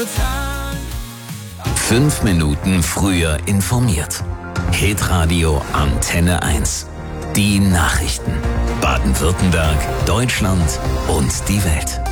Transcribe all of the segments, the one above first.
5 Minuten früher informiert. Hitradio Antenne 1. Die Nachrichten. Baden-Württemberg, Deutschland und die Welt.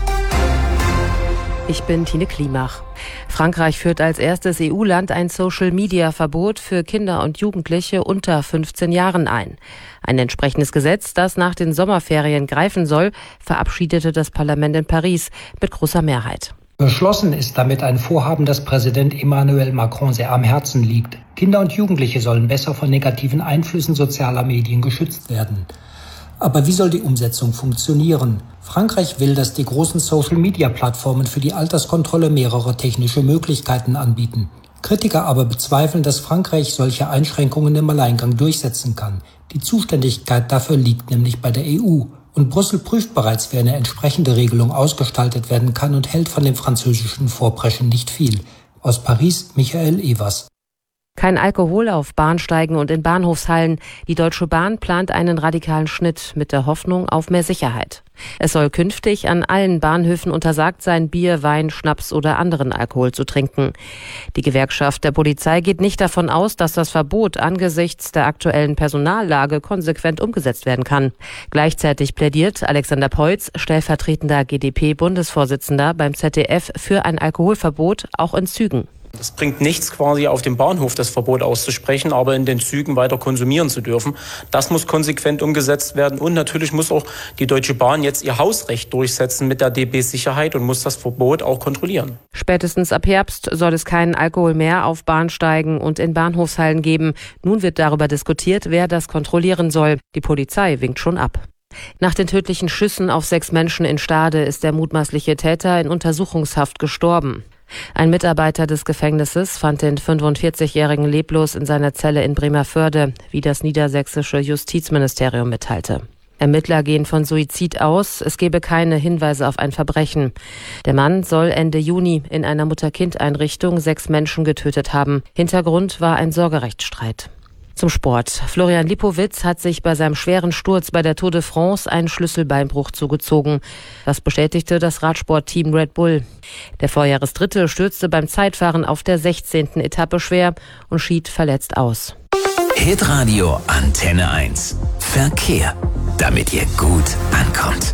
Ich bin Tine Klimach. Frankreich führt als erstes EU-Land ein Social-Media-Verbot für Kinder und Jugendliche unter 15 Jahren ein. Ein entsprechendes Gesetz, das nach den Sommerferien greifen soll, verabschiedete das Parlament in Paris mit großer Mehrheit. Beschlossen ist damit ein Vorhaben, das Präsident Emmanuel Macron sehr am Herzen liegt. Kinder und Jugendliche sollen besser von negativen Einflüssen sozialer Medien geschützt werden. Aber wie soll die Umsetzung funktionieren? Frankreich will, dass die großen Social-Media-Plattformen für die Alterskontrolle mehrere technische Möglichkeiten anbieten. Kritiker aber bezweifeln, dass Frankreich solche Einschränkungen im Alleingang durchsetzen kann. Die Zuständigkeit dafür liegt nämlich bei der EU. Und Brüssel prüft bereits, wie eine entsprechende Regelung ausgestaltet werden kann und hält von dem französischen Vorpreschen nicht viel. Aus Paris, Michael Evers. Kein Alkohol auf Bahnsteigen und in Bahnhofshallen. Die Deutsche Bahn plant einen radikalen Schnitt mit der Hoffnung auf mehr Sicherheit. Es soll künftig an allen Bahnhöfen untersagt sein, Bier, Wein, Schnaps oder anderen Alkohol zu trinken. Die Gewerkschaft der Polizei geht nicht davon aus, dass das Verbot angesichts der aktuellen Personallage konsequent umgesetzt werden kann. Gleichzeitig plädiert Alexander Peutz, stellvertretender GdP-Bundesvorsitzender beim ZDF, für ein Alkoholverbot auch in Zügen. Es bringt nichts, quasi auf dem Bahnhof das Verbot auszusprechen, aber in den Zügen weiter konsumieren zu dürfen. Das muss konsequent umgesetzt werden. Und natürlich muss auch die Deutsche Bahn jetzt ihr Hausrecht durchsetzen mit der DB Sicherheit und muss das Verbot auch kontrollieren. Spätestens ab Herbst soll es keinen Alkohol mehr auf Bahnsteigen und in Bahnhofshallen geben. Nun wird darüber diskutiert, wer das kontrollieren soll. Die Polizei winkt schon ab. Nach den tödlichen Schüssen auf 6 Menschen in Stade ist der mutmaßliche Täter in Untersuchungshaft gestorben. Ein Mitarbeiter des Gefängnisses fand den 45-Jährigen leblos in seiner Zelle in Bremervörde, wie das niedersächsische Justizministerium mitteilte. Ermittler gehen von Suizid aus, es gebe keine Hinweise auf ein Verbrechen. Der Mann soll Ende Juni in einer Mutter-Kind-Einrichtung 6 Menschen getötet haben. Hintergrund war ein Sorgerechtsstreit. Zum Sport. Florian Lipowitz hat sich bei seinem schweren Sturz bei der Tour de France einen Schlüsselbeinbruch zugezogen. Das bestätigte das Radsportteam Red Bull. Der Vorjahresdritte stürzte beim Zeitfahren auf der 16. Etappe schwer und schied verletzt aus. Hitradio Antenne 1. Verkehr, damit ihr gut ankommt.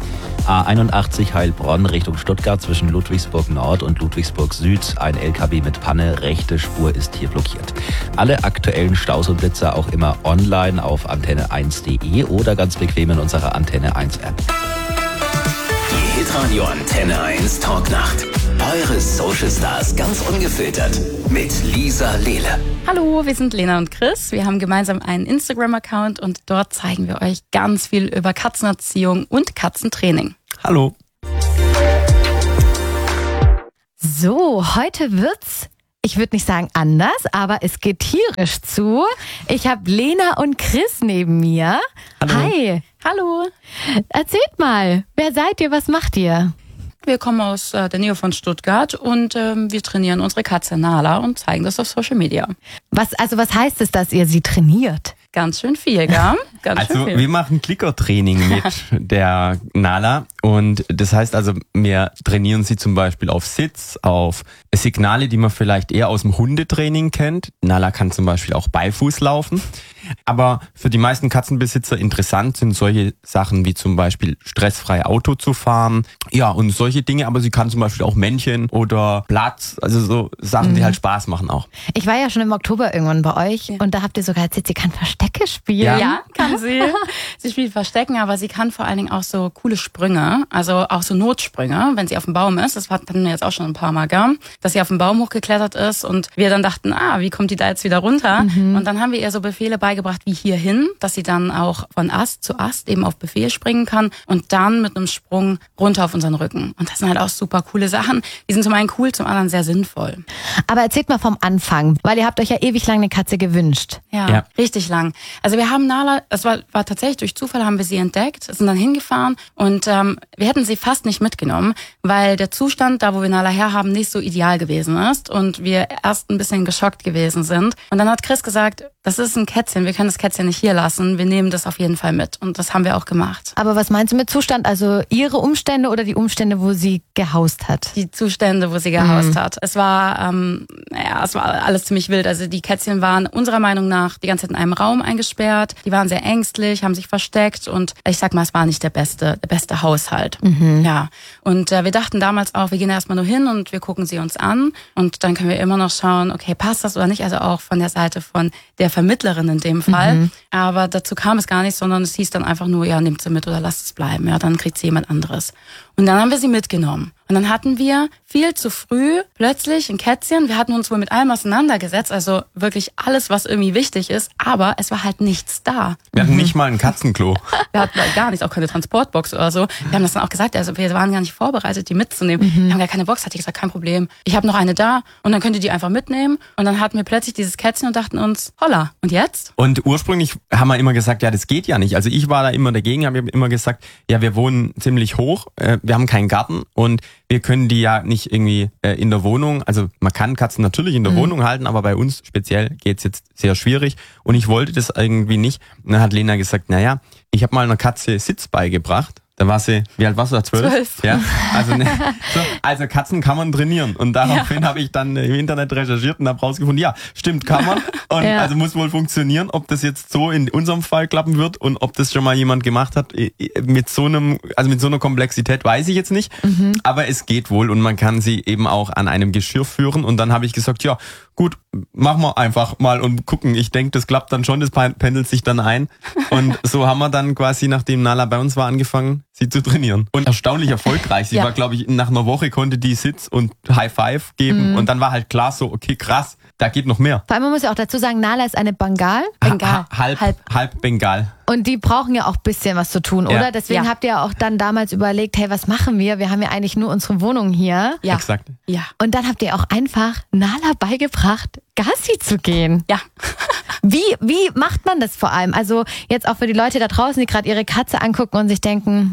A81 Heilbronn Richtung Stuttgart zwischen Ludwigsburg Nord und Ludwigsburg Süd. Ein LKW mit Panne, rechte Spur ist hier blockiert. Alle aktuellen Staus und Blitzer auch immer online auf antenne1.de oder ganz bequem in unserer Antenne 1 App. Die Hitradio Antenne 1 Talknacht. Eure Social Stars ganz ungefiltert mit Lisa Lehle. Hallo, wir sind Lena und Chris. Wir haben gemeinsam einen Instagram-Account und dort zeigen wir euch ganz viel über Katzenerziehung und Katzentraining. Hallo. So, heute wird's, ich würde nicht sagen anders, aber es geht tierisch zu. Ich habe Lena und Chris neben mir. Hallo. Hi. Hallo. Erzählt mal, wer seid ihr, was macht ihr? Wir kommen aus der Nähe von Stuttgart und wir trainieren unsere Katze Nala und zeigen das auf Social Media. Was heißt es, dass ihr sie trainiert? Ganz schön viel, gell? Ganz schön viel. Wir machen Klickertraining mit der Nala und das heißt also, wir trainieren sie zum Beispiel auf Sitz, auf Signale, die man vielleicht eher aus dem Hundetraining kennt. Nala kann zum Beispiel auch Beifuß laufen. Aber für die meisten Katzenbesitzer interessant sind solche Sachen wie zum Beispiel stressfrei Auto zu fahren. Ja, und solche Dinge, aber sie kann zum Beispiel auch Männchen oder Platz, also so Sachen, die halt Spaß machen auch. Ich war ja schon im Oktober irgendwann bei euch und da habt ihr sogar erzählt, sie kann Verstecke spielen. Ja, kann sie. Sie spielt Verstecken, aber sie kann vor allen Dingen auch so coole Sprünge, also auch so Notsprünge, wenn sie auf dem Baum ist. Das hatten wir jetzt auch schon ein paar Mal, gell? Dass sie auf dem Baum hochgeklettert ist und wir dann dachten, wie kommt die da jetzt wieder runter? Und dann haben wir ihr so Befehle beigebracht wie hierhin, dass sie dann auch von Ast zu Ast eben auf Befehl springen kann und dann mit einem Sprung runter auf unseren Rücken. Und das sind halt auch super coole Sachen. Die sind zum einen cool, zum anderen sehr sinnvoll. Aber erzählt mal vom Anfang, weil ihr habt euch ja ewig lang eine Katze gewünscht. Ja, richtig lang. Also wir haben Nala, das war tatsächlich durch Zufall, haben wir sie entdeckt, sind dann hingefahren und wir hätten sie fast nicht mitgenommen, weil der Zustand, da wo wir Nala herhaben, nicht so ideal gewesen ist und wir erst ein bisschen geschockt gewesen sind. Und dann hat Chris gesagt, das ist ein Kätzchen, wir können das Kätzchen nicht hier lassen, wir nehmen das auf jeden Fall mit und das haben wir auch gemacht. Aber was meinst du mit Zustand? Also ihre Umstände oder die Umstände, wo sie gehaust hat? Die Zustände, wo sie gehaust hat. Es war alles ziemlich wild. Also die Kätzchen waren unserer Meinung nach die ganze Zeit in einem Raum eingesperrt. Die waren sehr ängstlich, haben sich versteckt und ich sag mal, es war nicht der beste Haushalt. Ja. Und wir dachten damals auch, wir gehen erstmal nur hin und wir gucken sie uns an und dann können wir immer noch schauen, okay, passt das oder nicht? Also auch von der Seite von der Vermittlerin in dem Fall. Aber dazu kam es gar nicht, sondern es hieß dann einfach nur, ja, nehmt sie mit oder lasst es bleiben. Ja, dann kriegt sie jemand anderes. Und dann haben wir sie mitgenommen. Und dann hatten wir viel zu früh plötzlich ein Kätzchen. Wir hatten uns wohl mit allem auseinandergesetzt, also wirklich alles, was irgendwie wichtig ist, aber es war halt nichts da. Wir hatten nicht mal ein Katzenklo. Wir hatten gar nichts, auch keine Transportbox oder so. Wir haben das dann auch gesagt, also wir waren gar nicht vorbereitet, die mitzunehmen. Wir haben gar keine Box, hat die gesagt, kein Problem. Ich habe noch eine da und dann könnt ihr die einfach mitnehmen. Und dann hatten wir plötzlich dieses Kätzchen und dachten uns, holla, und jetzt? Und ursprünglich haben wir immer gesagt, ja, das geht ja nicht. Also ich war da immer dagegen, habe immer gesagt, ja, wir wohnen ziemlich hoch, wir haben keinen Garten und wir können die ja nicht irgendwie in der Wohnung, also man kann Katzen natürlich in der Wohnung halten, aber bei uns speziell geht's jetzt sehr schwierig und ich wollte das irgendwie nicht. Und dann hat Lena gesagt, naja, ich habe mal einer Katze Sitz beigebracht. Da war sie, wie alt warst du da? 12? Ja. Also Katzen kann man trainieren. Und daraufhin habe ich dann im Internet recherchiert und habe rausgefunden, ja, stimmt, kann man. Und also muss wohl funktionieren. Ob das jetzt so in unserem Fall klappen wird und ob das schon mal jemand gemacht hat, mit so einer Komplexität, weiß ich jetzt nicht. Aber es geht wohl und man kann sie eben auch an einem Geschirr führen. Und dann habe ich gesagt, ja, gut, machen wir einfach mal und gucken. Ich denke, das klappt dann schon, das pendelt sich dann ein. Und so haben wir dann quasi, nachdem Nala bei uns war, angefangen, sie zu trainieren. Und erstaunlich erfolgreich. Sie war, glaube ich, nach einer Woche konnte die Sitz und High Five geben. Und dann war halt klar so, okay, krass, da geht noch mehr. Vor allem, man muss ja auch dazu sagen, Nala ist eine Bengal. Halb Bengal. Und die brauchen ja auch ein bisschen was zu tun, oder? Deswegen habt ihr auch dann damals überlegt, hey, was machen wir? Wir haben ja eigentlich nur unsere Wohnung hier. Ja. Exakt. Ja. Und dann habt ihr auch einfach Nala beigebracht, Gassi zu gehen. Ja. Wie macht man das vor allem? Also jetzt auch für die Leute da draußen, die gerade ihre Katze angucken und sich denken,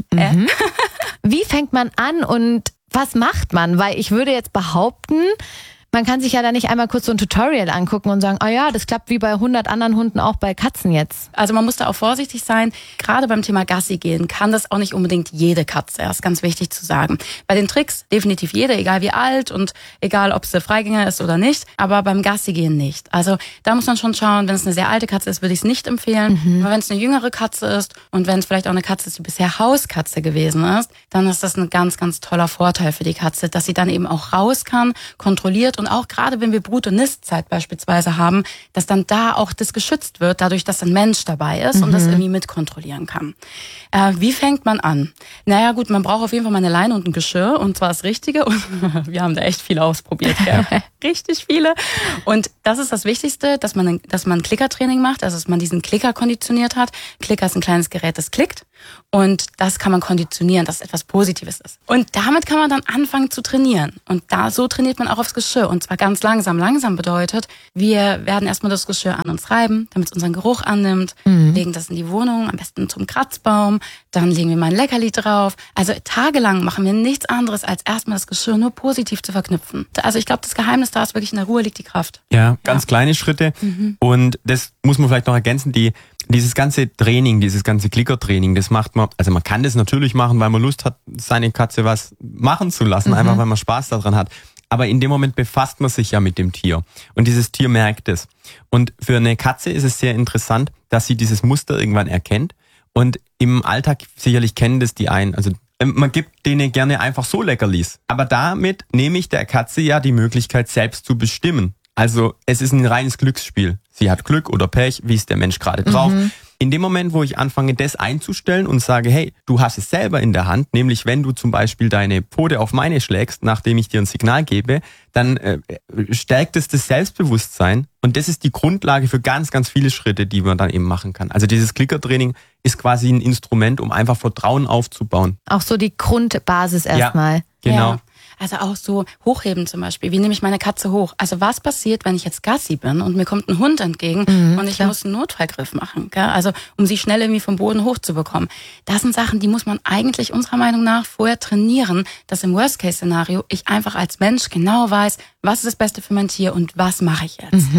wie fängt man an und was macht man? Weil ich würde jetzt behaupten, man kann sich ja da nicht einmal kurz so ein Tutorial angucken und sagen, oh ja, das klappt wie bei 100 anderen Hunden auch bei Katzen jetzt. Also man muss da auch vorsichtig sein. Gerade beim Thema Gassi gehen kann das auch nicht unbedingt jede Katze. Das ist ganz wichtig zu sagen. Bei den Tricks definitiv jede, egal wie alt und egal, ob sie Freigänger ist oder nicht. Aber beim Gassi gehen nicht. Also da muss man schon schauen, wenn es eine sehr alte Katze ist, würde ich es nicht empfehlen. Aber wenn es eine jüngere Katze ist und wenn es vielleicht auch eine Katze ist, die bisher Hauskatze gewesen ist, dann ist das ein ganz, ganz toller Vorteil für die Katze, dass sie dann eben auch raus kann, kontrolliert und auch gerade wenn wir Brut- und Nistzeit beispielsweise haben, dass dann da auch das geschützt wird, dadurch, dass ein Mensch dabei ist und das irgendwie mitkontrollieren kann. Wie fängt man an? Naja gut, man braucht auf jeden Fall mal eine Leine und ein Geschirr und zwar das Richtige und wir haben da echt viele ausprobiert. Richtig viele. Und das ist das Wichtigste, dass man Klickertraining macht, also dass man diesen Klicker konditioniert hat. Klicker ist ein kleines Gerät, das klickt. Und das kann man konditionieren, dass es etwas Positives ist. Und damit kann man dann anfangen zu trainieren. Und so trainiert man auch aufs Geschirr. Und zwar ganz langsam. Langsam bedeutet, wir werden erstmal das Geschirr an uns reiben, damit es unseren Geruch annimmt. Legen das in die Wohnung, am besten zum Kratzbaum. Dann legen wir mal ein Leckerli drauf. Also tagelang machen wir nichts anderes, als erstmal das Geschirr nur positiv zu verknüpfen. Also ich glaube, das Geheimnis da ist wirklich, in der Ruhe liegt die Kraft. Ja, ganz kleine Schritte. Und das muss man vielleicht noch ergänzen, dieses ganze Training, dieses ganze Klickertraining, das macht man, also man kann das natürlich machen, weil man Lust hat, seine Katze was machen zu lassen, einfach weil man Spaß daran hat. Aber in dem Moment befasst man sich ja mit dem Tier. Und dieses Tier merkt es. Und für eine Katze ist es sehr interessant, dass sie dieses Muster irgendwann erkennt. Und im Alltag sicherlich kennen das die einen. Also man gibt denen gerne einfach so Leckerlis. Aber damit nehme ich der Katze ja die Möglichkeit, selbst zu bestimmen. Also es ist ein reines Glücksspiel. Sie hat Glück oder Pech, wie ist der Mensch gerade drauf. In dem Moment, wo ich anfange, das einzustellen und sage, hey, du hast es selber in der Hand, nämlich wenn du zum Beispiel deine Pfote auf meine schlägst, nachdem ich dir ein Signal gebe, dann stärkt es das Selbstbewusstsein und das ist die Grundlage für ganz, ganz viele Schritte, die man dann eben machen kann. Also dieses Klickertraining ist quasi ein Instrument, um einfach Vertrauen aufzubauen. Auch so die Grundbasis erstmal. Ja, genau. Ja. Also auch so hochheben zum Beispiel. Wie nehme ich meine Katze hoch? Also was passiert, wenn ich jetzt Gassi bin und mir kommt ein Hund entgegen und ich muss einen Notfallgriff machen? Gell? Also um sie schnell irgendwie vom Boden hochzubekommen. Das sind Sachen, die muss man eigentlich unserer Meinung nach vorher trainieren, dass im Worst-Case-Szenario ich einfach als Mensch genau weiß, was ist das Beste für mein Tier und was mache ich jetzt.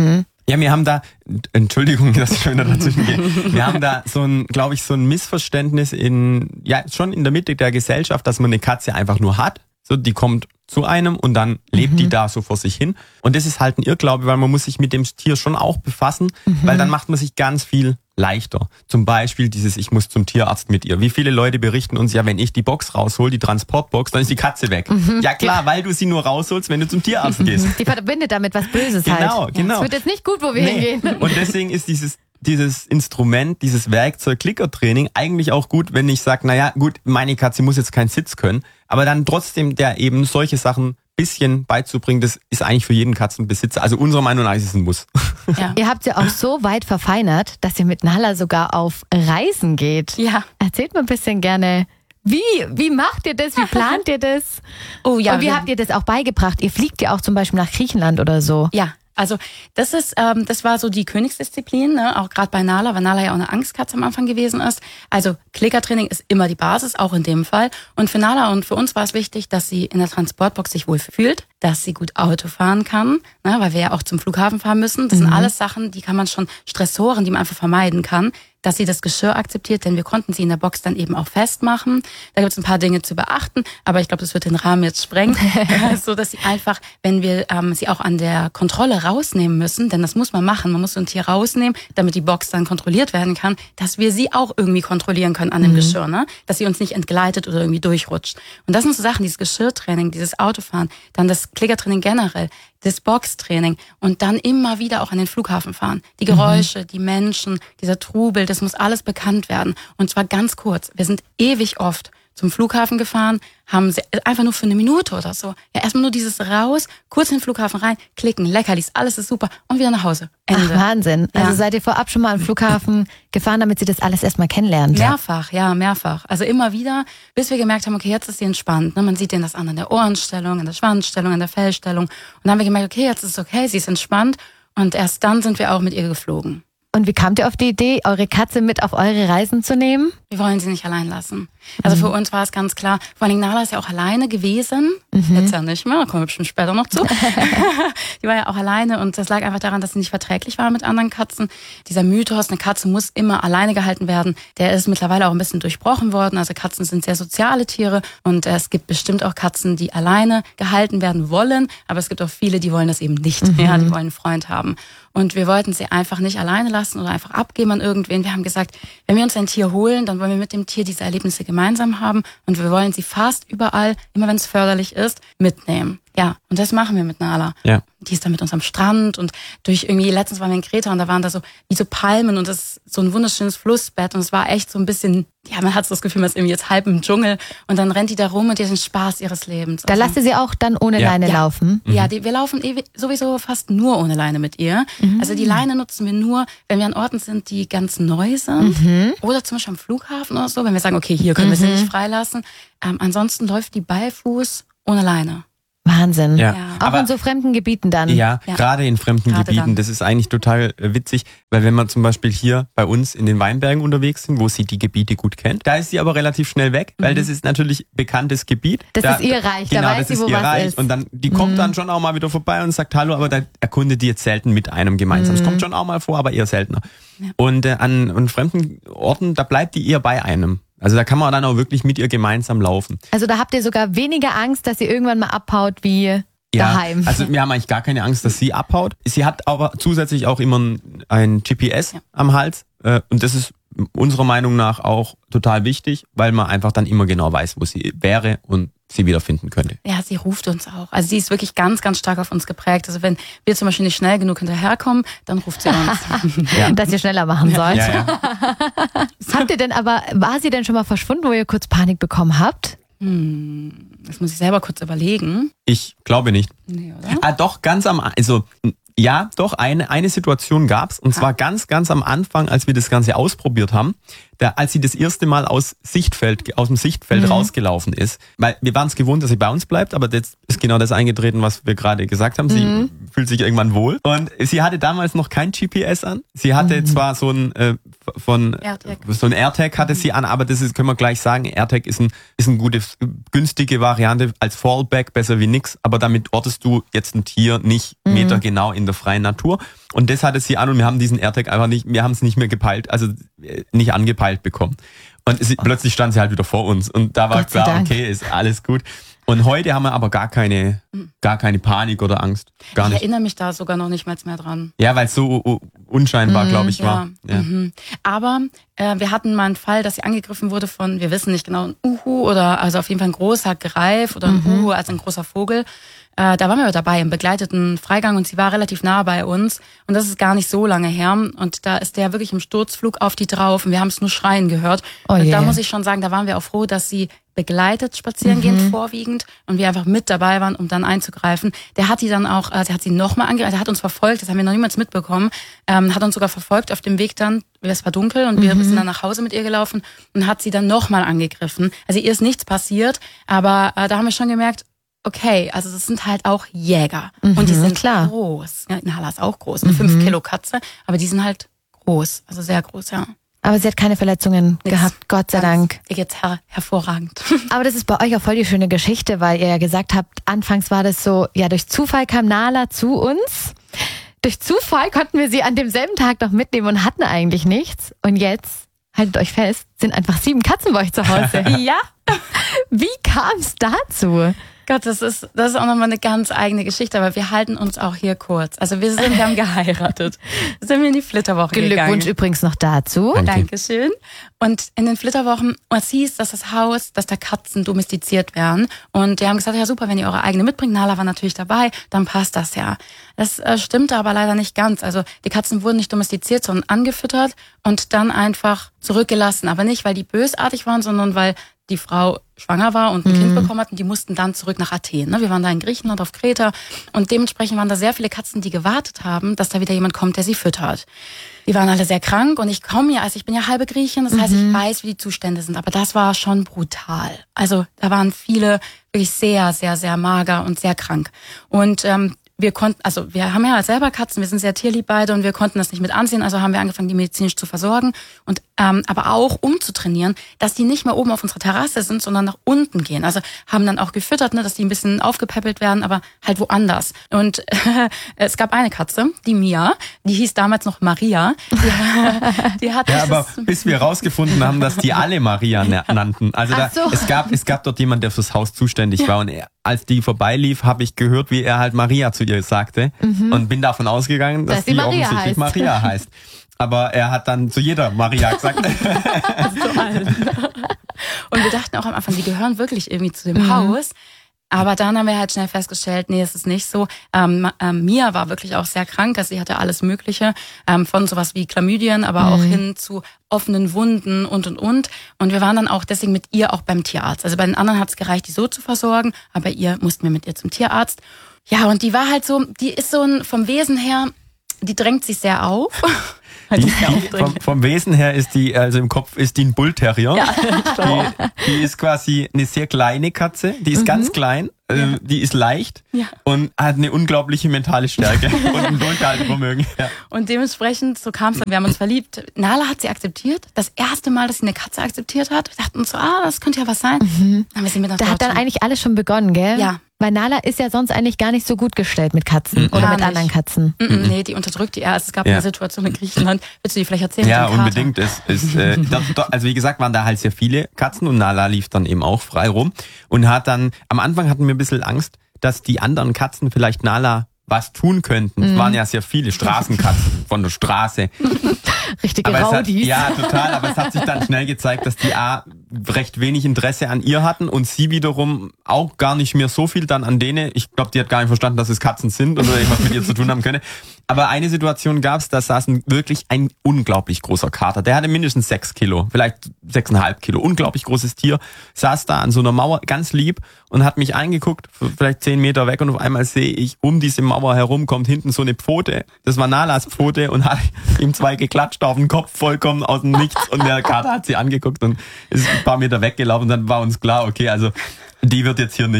Ja, wir haben da, Entschuldigung, dass ich schon wieder dazwischen gehe. Wir haben da so ein Missverständnis schon in der Mitte der Gesellschaft, dass man eine Katze einfach nur hat. So, die kommt zu einem und dann lebt die da so vor sich hin. Und das ist halt ein Irrglaube, weil man muss sich mit dem Tier schon auch befassen, weil dann macht man sich ganz viel leichter. Zum Beispiel ich muss zum Tierarzt mit ihr. Wie viele Leute berichten uns ja, wenn ich die Box raushol, die Transportbox, dann ist die Katze weg. Ja klar, weil du sie nur rausholst, wenn du zum Tierarzt gehst. Die verbindet damit was Böses halt. Genau. Es wird jetzt nicht gut, wo wir hingehen. Und deswegen ist dieses Instrument, dieses Werkzeug Klickertraining eigentlich auch gut, wenn ich sage, naja gut, meine Katze muss jetzt keinen Sitz können, aber dann trotzdem der eben solche Sachen bisschen beizubringen, das ist eigentlich für jeden Katzenbesitzer, also unserer Meinung nach ist es ein Muss. Ja. Ihr habt ja auch so weit verfeinert, dass ihr mit Nala sogar auf Reisen geht. Ja. Erzählt mir ein bisschen gerne, wie macht ihr das, wie plant ihr das? Oh ja. Und wie habt ihr das auch beigebracht? Ihr fliegt ja auch zum Beispiel nach Griechenland oder so. Ja. Also das war so die Königsdisziplin, ne? Auch gerade bei Nala, weil Nala ja auch eine Angstkatze am Anfang gewesen ist. Also Klickertraining ist immer die Basis, auch in dem Fall. Und für Nala und für uns war es wichtig, dass sie in der Transportbox sich wohl fühlt, dass sie gut Auto fahren kann, ne? Weil wir ja auch zum Flughafen fahren müssen. Das sind alles Sachen, die kann man schon, Stressoren, die man einfach vermeiden kann. Dass sie das Geschirr akzeptiert, denn wir konnten sie in der Box dann eben auch festmachen. Da gibt es ein paar Dinge zu beachten, aber ich glaube, das wird den Rahmen jetzt sprengen. So dass sie einfach, wenn wir sie auch an der Kontrolle rausnehmen müssen, denn das muss man machen, man muss so ein Tier rausnehmen, damit die Box dann kontrolliert werden kann, dass wir sie auch irgendwie kontrollieren können an dem Geschirr, ne? Dass sie uns nicht entgleitet oder irgendwie durchrutscht. Und das sind so Sachen, dieses Geschirrtraining, dieses Autofahren, dann das Klickertraining generell, das Boxtraining und dann immer wieder auch an den Flughafen fahren. Die Geräusche, die Menschen, dieser Trubel, das muss alles bekannt werden. Und zwar ganz kurz. Wir sind ewig oft zum Flughafen gefahren, haben sie einfach nur für eine Minute oder so. Ja, erstmal nur dieses raus, kurz in den Flughafen rein, klicken, Leckerlis, alles ist super und wieder nach Hause. Ende. Ach, Wahnsinn. Ja. Also seid ihr vorab schon mal am Flughafen gefahren, damit sie das alles erstmal kennenlernt? Mehrfach. Also immer wieder, bis wir gemerkt haben, okay, jetzt ist sie entspannt. Ne? Man sieht denen das an der Ohrenstellung, an der Schwanzstellung, an der Fellstellung. Und dann haben wir gemerkt, okay, jetzt ist es okay, sie ist entspannt. Und erst dann sind wir auch mit ihr geflogen. Und wie kamt ihr auf die Idee, eure Katze mit auf eure Reisen zu nehmen? Wir wollen sie nicht allein lassen. Also für uns war es ganz klar, vor allem Nala ist ja auch alleine gewesen. Jetzt ja nicht mehr, da kommen wir bestimmt später noch zu. Die war ja auch alleine und das lag einfach daran, dass sie nicht verträglich war mit anderen Katzen. Dieser Mythos, eine Katze muss immer alleine gehalten werden, der ist mittlerweile auch ein bisschen durchbrochen worden. Also Katzen sind sehr soziale Tiere und es gibt bestimmt auch Katzen, die alleine gehalten werden wollen, aber es gibt auch viele, die wollen das eben nicht. Ja, die wollen einen Freund haben. Und wir wollten sie einfach nicht alleine lassen oder einfach abgeben an irgendwen. Wir haben gesagt, wenn wir uns ein Tier holen, dann wollen wir mit dem Tier diese Erlebnisse gemeinsam haben und wir wollen sie fast überall, immer wenn es förderlich ist, mitnehmen. Ja, und das machen wir mit Nala. Ja. Die ist dann mit uns am Strand und durch irgendwie, letztens waren wir in Kreta und da waren da so wie so Palmen und das ist so ein wunderschönes Flussbett und es war echt so ein bisschen, ja, man hat so das Gefühl, man ist irgendwie jetzt halb im Dschungel und dann rennt die da rum und die hat den Spaß ihres Lebens. Da lasst ihr sie auch dann ohne Leine laufen? Ja, wir laufen sowieso fast nur ohne Leine mit ihr. Also die Leine nutzen wir nur, wenn wir an Orten sind, die ganz neu sind oder zum Beispiel am Flughafen oder so, wenn wir sagen, okay, hier können wir sie nicht freilassen. Ansonsten läuft die Beifuß ohne Leine. Wahnsinn. Ja. Auch in so fremden Gebieten dann. Ja, gerade in fremden Gebieten. Dann. Das ist eigentlich total witzig, weil wenn man zum Beispiel hier bei uns in den Weinbergen unterwegs sind, wo sie die Gebiete gut kennt, da ist sie aber relativ schnell weg, weil das ist natürlich bekanntes Gebiet. Das ist ihr Reich, genau, da weiß sie, wo was ist. Und dann, die kommt dann schon auch mal wieder vorbei und sagt Hallo, aber da erkundet die jetzt selten mit einem gemeinsam. Es kommt schon auch mal vor, aber eher seltener. Ja. Und an fremden Orten, da bleibt die eher bei einem. Also da kann man dann auch wirklich mit ihr gemeinsam laufen. Also da habt ihr sogar weniger Angst, dass sie irgendwann mal abhaut wie daheim. Also wir haben eigentlich gar keine Angst, dass sie abhaut. Sie hat aber zusätzlich auch immer ein GPS am Hals. Und das ist unserer Meinung nach auch total wichtig, weil man einfach dann immer genau weiß, wo sie wäre und sie wiederfinden könnte. Ja, sie ruft uns auch. Also sie ist wirklich ganz, ganz stark auf uns geprägt. Also wenn wir zum Beispiel nicht schnell genug hinterherkommen, dann ruft sie uns. Dass ihr schneller machen sollt. Ja. Habt ihr denn aber, war sie denn schon mal verschwunden, wo ihr kurz Panik bekommen habt? Das muss ich selber kurz überlegen. Ich glaube nicht. Nee, oder? Doch, eine Situation gab's und zwar ganz, ganz am Anfang, als wir das Ganze ausprobiert haben, als sie das erste Mal aus dem Sichtfeld rausgelaufen ist. Weil wir waren es gewohnt, dass sie bei uns bleibt, aber jetzt ist genau das eingetreten, was wir gerade gesagt haben. Sie fühlt sich irgendwann wohl. Und sie hatte damals noch kein GPS an. Sie hatte zwar so ein von so ein AirTag hatte sie an, aber das ist, können wir gleich sagen, AirTag ist ein gutes, günstige Variante als Fallback, besser wie nix, aber damit ortest du jetzt ein Tier nicht metergenau in der freien Natur. Und das hatte sie an und wir haben diesen AirTag einfach nicht, wir haben es nicht mehr gepeilt, also nicht angepeilt bekommen. Und plötzlich stand sie halt wieder vor uns und da war klar, okay, ist alles gut. Und heute haben wir aber gar keine Panik oder Angst. Gar nicht. Ich erinnere mich da sogar noch nicht mehr dran. Ja, weil es so unscheinbar, glaube ich, war. Ja. Aber wir hatten mal einen Fall, dass sie angegriffen wurde von, wir wissen nicht genau, ein Uhu oder also auf jeden Fall ein großer Greif oder ein Uhu, also ein großer Vogel. Da waren wir dabei im begleiteten Freigang und sie war relativ nah bei uns und das ist gar nicht so lange her und da ist der wirklich im Sturzflug auf die drauf und wir haben es nur schreien gehört. Und da muss ich schon sagen, da waren wir auch froh, dass sie begleitet spazieren gehen vorwiegend und wir einfach mit dabei waren, um dann einzugreifen. Der hat die dann auch, der hat sie nochmal angegriffen, der hat uns verfolgt, das haben wir noch niemals mitbekommen, hat uns sogar verfolgt auf dem Weg dann, es war dunkel und wir sind dann nach Hause mit ihr gelaufen und hat sie dann nochmal angegriffen. Also ihr ist nichts passiert, aber da haben wir schon gemerkt, okay, also das sind halt auch Jäger und die sind groß. Ja, Nala ist auch groß, eine 5 Kilo Katze, aber die sind halt groß, also sehr groß, ja. Aber sie hat keine Verletzungen gehabt, Gott sei Dank. Ihr geht's hervorragend. Aber das ist bei euch auch voll die schöne Geschichte, weil ihr ja gesagt habt, anfangs war das so, ja, durch Zufall kam Nala zu uns. Durch Zufall konnten wir sie an demselben Tag noch mitnehmen und hatten eigentlich nichts. Und jetzt, haltet euch fest, sind einfach 7 Katzen bei euch zu Hause. Ja. Wie kam's dazu? Gott, das ist auch nochmal eine ganz eigene Geschichte, aber wir halten uns auch hier kurz. Also wir haben geheiratet. Sind wir in die Flitterwoche gegangen. Glückwunsch übrigens noch dazu. Dankeschön. Und in den Flitterwochen, es hieß, dass da Katzen domestiziert werden. Und die haben gesagt, ja super, wenn ihr eure eigene mitbringt. Nala war natürlich dabei, dann passt das ja. Das stimmte aber leider nicht ganz. Also die Katzen wurden nicht domestiziert, sondern angefüttert und dann einfach zurückgelassen. Aber nicht, weil die bösartig waren, sondern weil die Frau schwanger war und ein Kind bekommen hat und die mussten dann zurück nach Athen. Wir waren da in Griechenland auf Kreta und dementsprechend waren da sehr viele Katzen, die gewartet haben, dass da wieder jemand kommt, der sie füttert. Die waren alle sehr krank und ich bin ja halbe Griechin, das heißt, ich weiß, wie die Zustände sind, aber das war schon brutal. Also da waren viele wirklich sehr, sehr, sehr mager und sehr krank. Und wir haben ja selber Katzen, wir sind sehr tierlieb beide und wir konnten das nicht mit ansehen, also haben wir angefangen, die medizinisch zu versorgen und aber auch umzutrainieren, dass die nicht mehr oben auf unserer Terrasse sind, sondern nach unten gehen. Also haben dann auch gefüttert, dass die ein bisschen aufgepäppelt werden, aber halt woanders. Und es gab eine Katze, die Mia, die hieß damals noch Maria. Die hat aber bis wir rausgefunden haben, dass die alle Maria nannten. Also es gab dort jemand, der fürs Haus zuständig war und als die vorbeilief, habe ich gehört, wie er halt Maria zu ihr sagte und bin davon ausgegangen, dass die offensichtlich Maria heißt. Aber er hat dann zu jeder Maria gesagt. Zu allen. Und wir dachten auch am Anfang, die gehören wirklich irgendwie zu dem Haus. Aber dann haben wir halt schnell festgestellt, nee, es ist nicht so. Mia war wirklich auch sehr krank, also sie hatte alles Mögliche, von sowas wie Chlamydien, aber auch hin zu offenen Wunden und. Und wir waren dann auch deswegen mit ihr auch beim Tierarzt. Also bei den anderen hat es gereicht, die so zu versorgen, aber bei ihr mussten wir mit ihr zum Tierarzt. Ja, und die war halt so, die ist so vom Wesen her, die drängt sich sehr auf. Vom Wesen her ist die, also im Kopf ist die ein Bullterrier. Ja, die ist quasi eine sehr kleine Katze, die ist ganz klein, die ist leicht und hat eine unglaubliche mentale Stärke und ein Durchhaltevermögen. Ja. Und dementsprechend, so kam es, wir haben uns verliebt. Nala hat sie akzeptiert, das erste Mal, dass sie eine Katze akzeptiert hat. Wir dachten uns so, das könnte ja was sein. Dann haben wir sie mit nach Da hat dann eigentlich alles schon begonnen, gell? Ja. Weil Nala ist ja sonst eigentlich gar nicht so gut gestellt mit Katzen oder mit anderen Katzen. Nee, die unterdrückt die eher. Also es gab eine Situation in Griechenland. Willst du die vielleicht erzählen? Ja, unbedingt. Also wie gesagt, waren da halt sehr viele Katzen und Nala lief dann eben auch frei rum und hat dann, am Anfang hatten wir ein bisschen Angst, dass die anderen Katzen vielleicht Nala was tun könnten. Es waren ja sehr viele Straßenkatzen von der Straße. Richtige Raudis. Ja, total. Aber es hat sich dann schnell gezeigt, dass die recht wenig Interesse an ihr hatten und sie wiederum auch gar nicht mehr so viel dann an denen. Ich glaube, die hat gar nicht verstanden, dass es Katzen sind oder irgendwas mit ihr zu tun haben könne. Aber eine Situation gab's, da saß wirklich ein unglaublich großer Kater. Der hatte mindestens 6 Kilo, vielleicht 6,5 Kilo. Unglaublich großes Tier. Saß da an so einer Mauer, ganz lieb, und hat mich angeguckt, vielleicht 10 Meter weg, und auf einmal sehe ich, um diese Mauer herum kommt hinten so eine Pfote. Das war Nalas Pfote, und hat ihm 2 geklatscht auf den Kopf, vollkommen aus dem Nichts. Und der Kater hat sie angeguckt und ist ein paar Meter weggelaufen. Und dann war uns klar, okay, also die wird jetzt hier nicht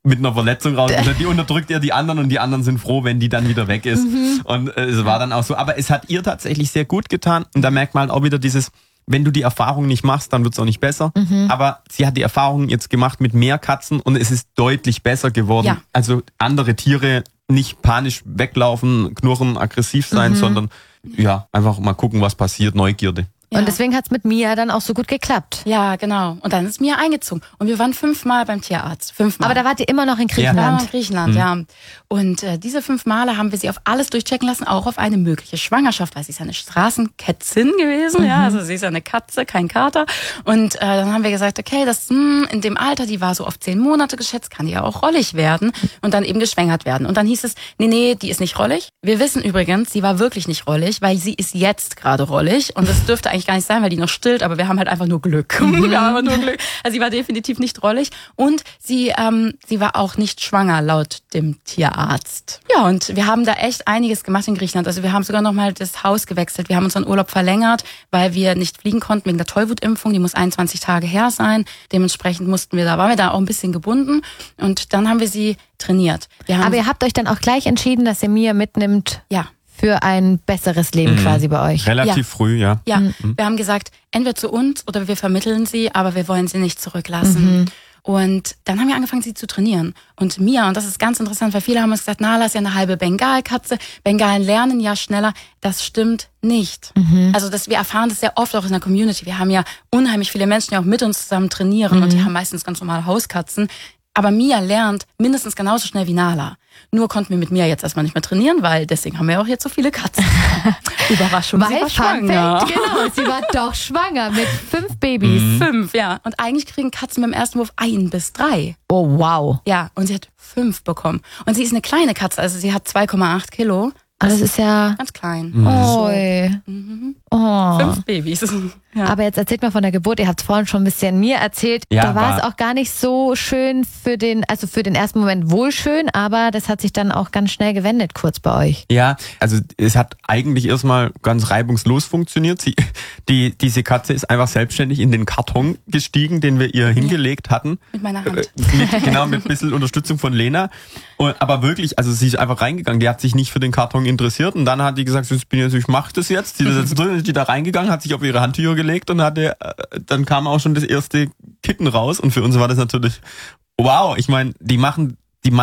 mit einer Verletzung raus. Die unterdrückt ihr die anderen und die anderen sind froh, wenn die dann wieder weg ist. Und es war dann auch so. Aber es hat ihr tatsächlich sehr gut getan. Und da merkt man halt auch wieder dieses, wenn du die Erfahrung nicht machst, dann wird's auch nicht besser. Aber sie hat die Erfahrung jetzt gemacht mit mehr Katzen und es ist deutlich besser geworden. Ja. Also andere Tiere nicht panisch weglaufen, knurren, aggressiv sein, sondern ja, einfach mal gucken, was passiert, Neugierde. Ja. Und deswegen hat's mit Mia dann auch so gut geklappt. Ja, genau. Und dann ist Mia eingezogen. Und wir waren 5-mal beim Tierarzt. 5-mal. Aber da wart ihr immer noch in Griechenland. Ja, in Griechenland, ja. Und diese 5 Male haben wir sie auf alles durchchecken lassen, auch auf eine mögliche Schwangerschaft, weil sie ist ja eine Straßenkätzin gewesen. Ja, also sie ist ja eine Katze, kein Kater. Und dann haben wir gesagt, okay, das in dem Alter, die war so auf 10 Monate geschätzt, kann die ja auch rollig werden und dann eben geschwängert werden. Und dann hieß es, nee, die ist nicht rollig. Wir wissen übrigens, sie war wirklich nicht rollig, weil sie ist jetzt gerade rollig. Und das dürfte eigentlich gar nicht sein, weil die noch stillt, aber wir haben halt einfach nur Glück. Wir haben einfach nur Glück. Also sie war definitiv nicht rollig und sie war auch nicht schwanger laut dem Tierarzt. Ja, und wir haben da echt einiges gemacht in Griechenland. Also wir haben sogar noch mal das Haus gewechselt. Wir haben unseren Urlaub verlängert, weil wir nicht fliegen konnten wegen der Tollwutimpfung. Die muss 21 Tage her sein. Dementsprechend waren wir da auch ein bisschen gebunden und dann haben wir sie trainiert. Aber ihr habt euch dann auch gleich entschieden, dass ihr Mia mitnimmt? Ja. Für ein besseres Leben quasi bei euch. Relativ früh, ja. Ja, wir haben gesagt, entweder zu uns oder wir vermitteln sie, aber wir wollen sie nicht zurücklassen. Und dann haben wir angefangen, sie zu trainieren. Und Mia, und das ist ganz interessant, weil viele haben uns gesagt, Nala ist ja eine halbe Bengalkatze. Bengalen lernen ja schneller. Das stimmt nicht. Also wir erfahren das sehr oft auch in der Community. Wir haben ja unheimlich viele Menschen, die auch mit uns zusammen trainieren und die haben meistens ganz normale Hauskatzen. Aber Mia lernt mindestens genauso schnell wie Nala. Nur konnten wir mit Mia jetzt erstmal nicht mehr trainieren, weil deswegen haben wir auch jetzt so viele Katzen. Überraschung, weil sie war schwanger. Genau, sie war doch schwanger mit 5 Babys. 5, ja. Und eigentlich kriegen Katzen beim ersten Wurf 1 bis 3. Oh, wow. Ja, und sie hat 5 bekommen. Und sie ist eine kleine Katze, also sie hat 2,8 Kilo. Das ist ja ganz klein. Oi. Oh. 5 Babys. Ja. Aber jetzt erzählt mal von der Geburt. Ihr habt es vorhin schon ein bisschen mir erzählt. Ja, da war es auch gar nicht so schön für den ersten Moment wohl schön, aber das hat sich dann auch ganz schnell gewendet kurz bei euch. Ja, also es hat eigentlich erstmal ganz reibungslos funktioniert. Diese Katze ist einfach selbstständig in den Karton gestiegen, den wir ihr hingelegt hatten. Mit meiner Hand. Mit ein bisschen Unterstützung von Lena. Aber wirklich, also sie ist einfach reingegangen. Die hat sich nicht für den Karton interessiert und dann hat die gesagt, ich mache das jetzt. Die ist jetzt drin, ist die da reingegangen, hat sich auf ihre Handtücher gelegt und dann kam auch schon das erste Kitten raus und für uns war das natürlich wow. Ich meine, die machen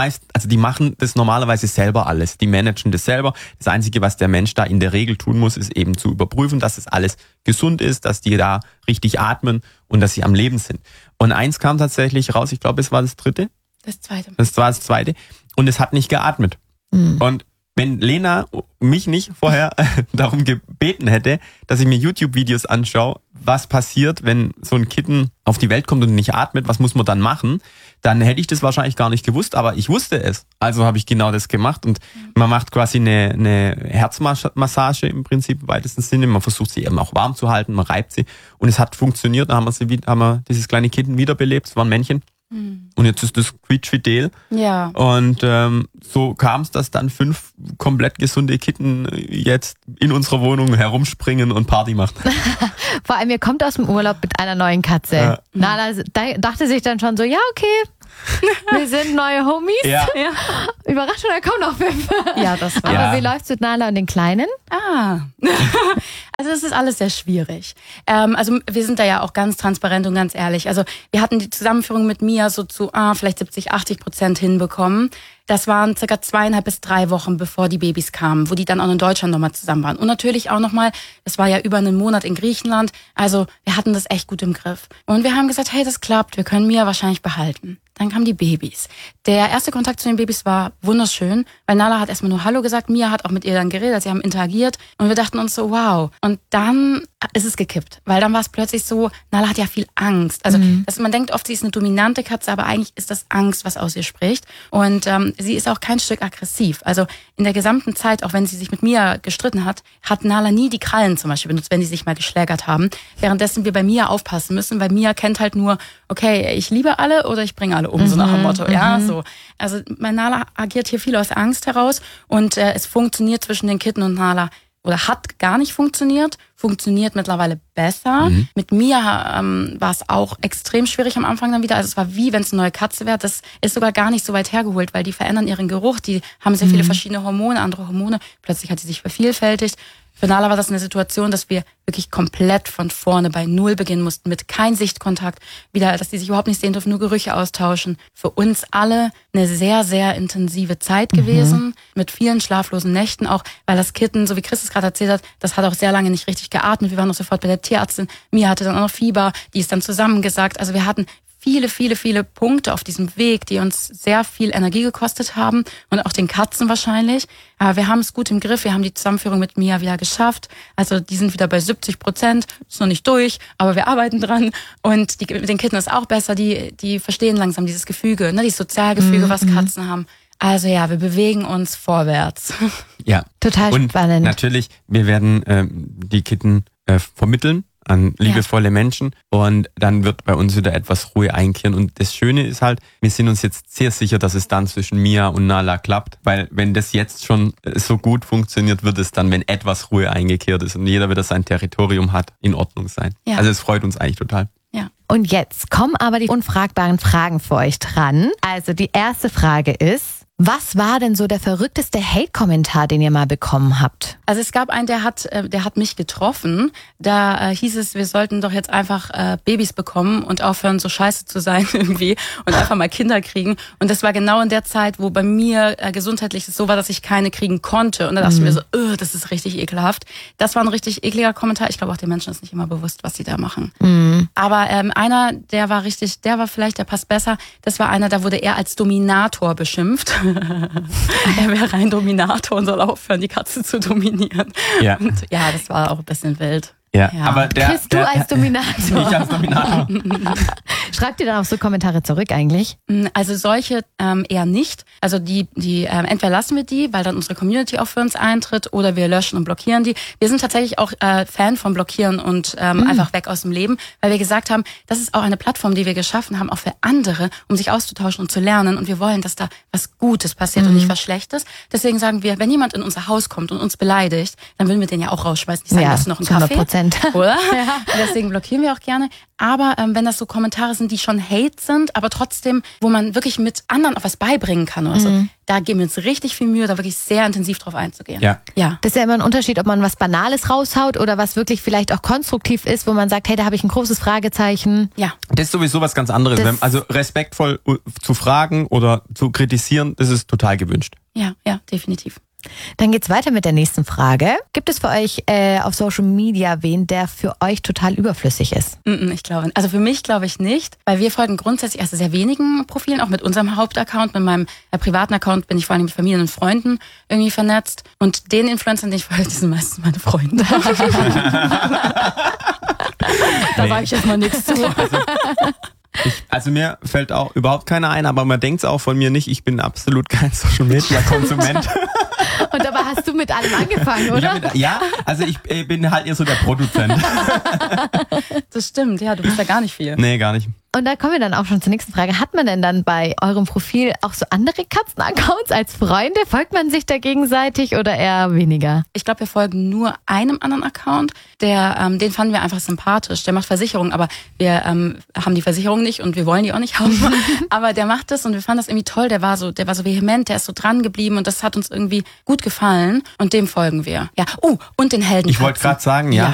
das normalerweise selber alles. Die managen das selber. Das Einzige, was der Mensch da in der Regel tun muss, ist eben zu überprüfen, dass das alles gesund ist, dass die da richtig atmen und dass sie am Leben sind. Und eins kam tatsächlich raus, ich glaube, es war das 3. Das war das 2. Und es hat nicht geatmet. Und wenn Lena mich nicht vorher darum gebeten hätte, dass ich mir YouTube-Videos anschaue, was passiert, wenn so ein Kitten auf die Welt kommt und nicht atmet, was muss man dann machen, dann hätte ich das wahrscheinlich gar nicht gewusst, aber ich wusste es. Also habe ich genau das gemacht und man macht quasi eine Herzmassage im Prinzip im weitesten Sinne. Man versucht sie eben auch warm zu halten, man reibt sie und es hat funktioniert. Dann haben wir dieses kleine Kitten wiederbelebt, es war ein Männchen. Und jetzt ist das quietschfidel. Ja. Und so kam es, dass dann 5 komplett gesunde Kitten jetzt in unserer Wohnung herumspringen und Party machen. Vor allem, ihr kommt aus dem Urlaub mit einer neuen Katze. Ja. Nala dachte sich dann schon so, ja, okay, wir sind neue Homies. Ja. Überraschung, da kommen noch 5. Ja, das war. Aber wie läuft's mit Nala und den Kleinen? Also es ist alles sehr schwierig. Also wir sind da ja auch ganz transparent und ganz ehrlich. Also wir hatten die Zusammenführung mit Mia so zu vielleicht 70-80% hinbekommen. Das waren circa 2,5 bis 3 Wochen, bevor die Babys kamen, wo die dann auch in Deutschland nochmal zusammen waren. Und natürlich auch nochmal, es war ja über einen Monat in Griechenland, also wir hatten das echt gut im Griff. Und wir haben gesagt, hey, das klappt, wir können Mia wahrscheinlich behalten. Dann kamen die Babys. Der erste Kontakt zu den Babys war wunderschön, weil Nala hat erstmal nur Hallo gesagt, Mia hat auch mit ihr dann geredet, sie haben interagiert und wir dachten uns so, wow. Und dann ist es gekippt, weil dann war es plötzlich so, Nala hat ja viel Angst. Also man denkt oft, sie ist eine dominante Katze, aber eigentlich ist das Angst, was aus ihr spricht. Und sie ist auch kein Stück aggressiv. Also in der gesamten Zeit, auch wenn sie sich mit Mia gestritten hat, hat Nala nie die Krallen zum Beispiel benutzt, wenn die sich mal geschlägert haben. Währenddessen wir bei Mia aufpassen müssen, weil Mia kennt halt nur, okay, ich liebe alle oder ich bringe alle um, so nach dem Motto. Ja, so. Also Nala agiert hier viel aus Angst heraus und es funktioniert zwischen den Kitten und Nala oder hat gar nicht funktioniert. funktioniert mittlerweile besser. Mit Mia war es auch extrem schwierig am Anfang dann wieder. Also es war wie, wenn es eine neue Katze wäre. Das ist sogar gar nicht so weit hergeholt, weil die verändern ihren Geruch. Die haben sehr viele verschiedene Hormone, andere Hormone. Plötzlich hat sie sich vervielfältigt. Für Nala war das eine Situation, dass wir wirklich komplett von vorne bei Null beginnen mussten, mit kein Sichtkontakt, wieder, dass die sich überhaupt nicht sehen dürfen, nur Gerüche austauschen. Für uns alle eine sehr, sehr intensive Zeit gewesen, mit vielen schlaflosen Nächten auch, weil das Kitten, so wie Chris es gerade erzählt hat, das hat auch sehr lange nicht richtig geatmet. Wir waren auch sofort bei der Tierärztin. Mia hatte dann auch noch Fieber, die ist dann zusammengesackt. Also wir hatten viele Punkte auf diesem Weg, die uns sehr viel Energie gekostet haben und auch den Katzen wahrscheinlich. Aber wir haben es gut im Griff. Wir haben die Zusammenführung mit Mia wieder geschafft. Also die sind wieder bei 70%. Ist noch nicht durch, aber wir arbeiten dran. Und mit den Kitten ist auch besser. Die verstehen langsam dieses Gefüge, ne, dieses Sozialgefüge, was Katzen haben. Also ja, wir bewegen uns vorwärts. Ja. Total und spannend. Natürlich, wir werden die Kitten vermitteln an liebevolle Menschen und dann wird bei uns wieder etwas Ruhe einkehren. Und das Schöne ist halt, wir sind uns jetzt sehr sicher, dass es dann zwischen Mia und Nala klappt, weil wenn das jetzt schon so gut funktioniert, wird es dann, wenn etwas Ruhe eingekehrt ist und jeder wieder sein Territorium hat, in Ordnung sein. Ja. Also es freut uns eigentlich total. Ja. Und jetzt kommen aber die unfragbaren Fragen für euch dran. Also die erste Frage ist, was war denn so der verrückteste Hate-Kommentar, den ihr mal bekommen habt? Also es gab einen, der hat mich getroffen. Da hieß es, wir sollten doch jetzt einfach Babys bekommen und aufhören, so scheiße zu sein irgendwie und einfach mal Kinder kriegen. Und das war genau in der Zeit, wo bei mir gesundheitlich es so war, dass ich keine kriegen konnte. Und da dachte ich mir so, das ist richtig ekelhaft. Das war ein richtig ekliger Kommentar. Ich glaube auch den Menschen ist nicht immer bewusst, was sie da machen. Aber einer, der passt besser. Das war einer, da wurde er als Dominator beschimpft. Er wäre ein Dominator und soll aufhören, die Katze zu dominieren. Ja. Und ja, das war auch ein bisschen wild. Ja. Ja. Aber Chris, du als Dominator. Ich als Dominator. Schreibt ihr dann auch so Kommentare zurück eigentlich? Also solche eher nicht. Also die entweder lassen wir die, weil dann unsere Community auch für uns eintritt, oder wir löschen und blockieren die. Wir sind tatsächlich auch Fan von Blockieren und einfach weg aus dem Leben, weil wir gesagt haben, das ist auch eine Plattform, die wir geschaffen haben, auch für andere, um sich auszutauschen und zu lernen. Und wir wollen, dass da was Gutes passiert und nicht was Schlechtes. Deswegen sagen wir, wenn jemand in unser Haus kommt und uns beleidigt, dann würden wir den ja auch rausschmeißen. Die sagen, das ist noch ein Kaffee. 100%. Oder? Ja. Deswegen blockieren wir auch gerne. Aber wenn das so Kommentare sind, die schon Hate sind, aber trotzdem, wo man wirklich mit anderen auch was beibringen kann oder so, da geben wir uns richtig viel Mühe, da wirklich sehr intensiv drauf einzugehen. Ja. Das ist ja immer ein Unterschied, ob man was Banales raushaut oder was wirklich vielleicht auch konstruktiv ist, wo man sagt, hey, da habe ich ein großes Fragezeichen. Ja. Das ist sowieso was ganz anderes. Also respektvoll zu fragen oder zu kritisieren, das ist total gewünscht. Ja, definitiv. Dann geht's weiter mit der nächsten Frage. Gibt es für euch auf Social Media wen, der für euch total überflüssig ist? Ich glaube, also für mich glaube ich nicht, weil wir folgen grundsätzlich erst sehr wenigen Profilen, auch mit unserem Hauptaccount, mit meinem privaten Account bin ich vor allem mit Familien und Freunden irgendwie vernetzt und den Influencern, die ich folge, die sind meistens meine Freunde. Da sage ich jetzt mal nichts zu. Also mir fällt auch überhaupt keiner ein, aber man denkt es auch von mir nicht, ich bin absolut kein Social Media Konsument. Und dabei hast du mit allem angefangen, oder? Ja, also ich bin halt eher so der Produzent. Das stimmt, ja, du bist ja gar nicht viel. Nee, gar nicht. Und da kommen wir dann auch schon zur nächsten Frage. Hat man denn dann bei eurem Profil auch so andere Katzenaccounts als Freunde? Folgt man sich da gegenseitig oder eher weniger? Ich glaube, wir folgen nur einem anderen Account. Den fanden wir einfach sympathisch. Der macht Versicherungen, aber wir haben die Versicherung nicht und wir wollen die auch nicht haben. Aber der macht das und wir fanden das irgendwie toll. Der war so vehement, der ist so dran geblieben und das hat uns irgendwie gut gefallen und dem folgen wir. Ja, und den Heldenkatzen. Ich wollte gerade sagen, ja,